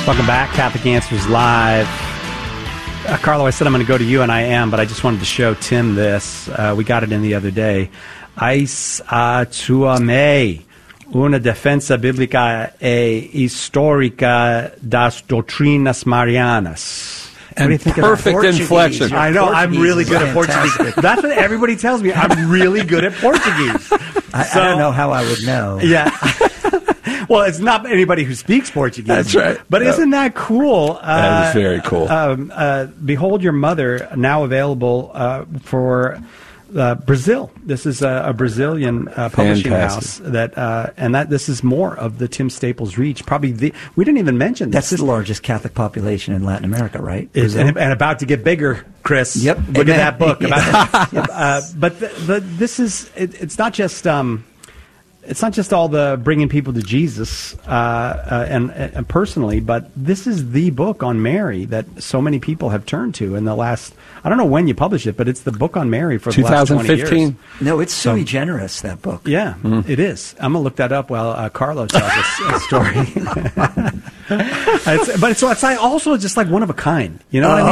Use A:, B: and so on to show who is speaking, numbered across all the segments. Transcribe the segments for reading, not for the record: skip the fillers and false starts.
A: Welcome back, Catholic Answers Live. Carlo, I said I'm going to go to you, and I am, but I just wanted to show Tim this. We got it in the other day. Ais a tua me, una defensa biblica e histórica das doutrinas marianas.
B: And what do you think perfect inflection.
A: I know, I'm really good at Portuguese. That's what everybody tells me. I'm really good at Portuguese.
C: I don't know how I would know.
A: Yeah. Well, it's not anybody who speaks Portuguese.
B: That's right.
A: But isn't that cool?
B: That is very cool.
A: Behold Your Mother, now available for Brazil. This is a Brazilian publishing house this is more of the Tim Staples reach. Probably we didn't even mention this.
C: That's the largest Catholic population in Latin America, right?
A: And about to get bigger, Chris.
C: Yep.
A: Look at that book. But this is it's not just. It's not just all the bringing people to Jesus and personally, but this is the book on Mary that so many people have turned to in the last, I don't know when you published it, but it's the book on Mary for the last 20 years.
B: 2015.
C: No, it's sui generis, that book.
A: Yeah, It is. I'm going to look that up while Carlo tells us a story. It's also just like one of a kind. You know what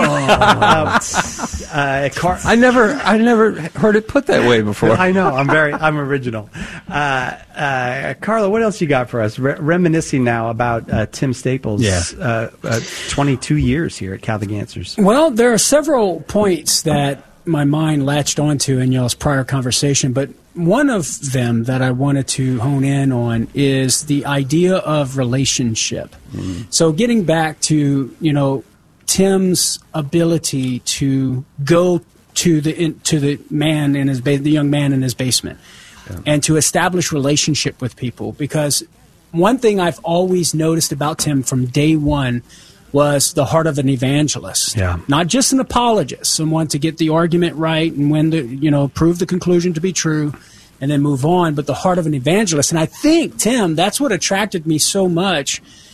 A: I mean?
B: I never heard it put that way before.
A: I know. I'm original. Carlo, what else you got for us? Reminiscing now about Tim Staples' 22 years here at Catholic Answers.
D: Well, there are several points that my mind latched onto in y'all's prior conversation, but one of them that I wanted to hone in on is the idea of relationship. Mm-hmm. So getting back to, Tim's ability to go to the man in the young man in his basement. And to establish relationship with people. Because one thing I've always noticed about Tim from day one was the heart of an evangelist.
A: Yeah.
D: Not just an apologist, someone to get the argument right and when to, prove the conclusion to be true and then move on, but the heart of an evangelist. And I think, Tim, that's what attracted me so much